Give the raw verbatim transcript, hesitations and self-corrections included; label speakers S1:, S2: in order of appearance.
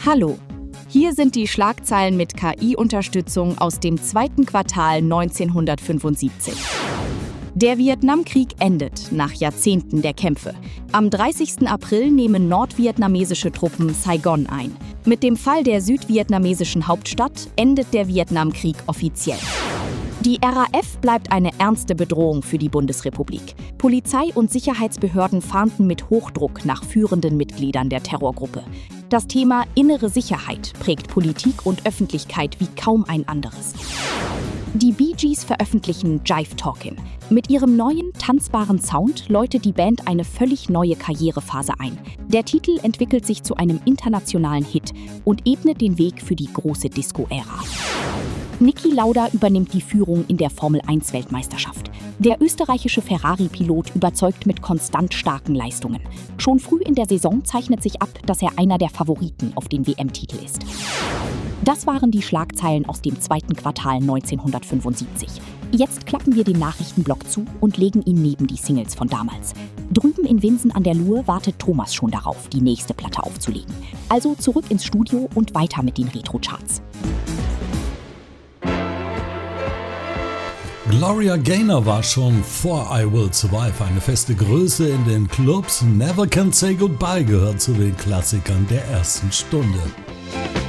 S1: Hallo, hier sind die Schlagzeilen mit K I-Unterstützung aus dem zweiten Quartal neunzehnhundertfünfundsiebzig. Der Vietnamkrieg endet nach Jahrzehnten der Kämpfe. Am dreißigsten April nehmen nordvietnamesische Truppen Saigon ein. Mit dem Fall der südvietnamesischen Hauptstadt endet der Vietnamkrieg offiziell. Die R A F bleibt eine ernste Bedrohung für die Bundesrepublik. Polizei und Sicherheitsbehörden fahnden mit Hochdruck nach führenden Mitgliedern der Terrorgruppe. Das Thema innere Sicherheit prägt Politik und Öffentlichkeit wie kaum ein anderes. Die Bee Gees veröffentlichen Jive Talkin'. Mit ihrem neuen, tanzbaren Sound läutet die Band eine völlig neue Karrierephase ein. Der Titel entwickelt sich zu einem internationalen Hit und ebnet den Weg für die große Disco-Ära. Niki Lauda übernimmt die Führung in der Formel eins Weltmeisterschaft. Der österreichische Ferrari-Pilot überzeugt mit konstant starken Leistungen. Schon früh in der Saison zeichnet sich ab, dass er einer der Favoriten auf den W M-Titel ist. Das waren die Schlagzeilen aus dem zweiten Quartal neunzehnhundertfünfundsiebzig. Jetzt klappen wir den Nachrichtenblock zu und legen ihn neben die Singles von damals. Drüben in Winsen an der Luhe wartet Thomas schon darauf, die nächste Platte aufzulegen. Also zurück ins Studio und weiter mit den Retro-Charts.
S2: Gloria Gaynor war schon vor I Will Survive eine feste Größe in den Clubs. Never Can Say Goodbye gehört zu den Klassikern der ersten Stunde.